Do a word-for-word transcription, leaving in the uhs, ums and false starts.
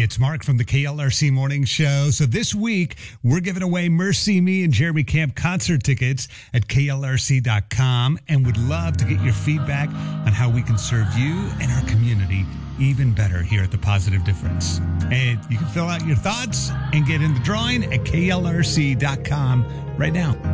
it's Mark from the K L R C Morning Show. So this week, we're giving away Mercy Me and Jeremy Camp concert tickets at K L R C dot com, and would love to get your feedback on how we can serve you and our community even better here at The Positive Difference. And you can fill out your thoughts and get in the drawing at K L R C dot com right now.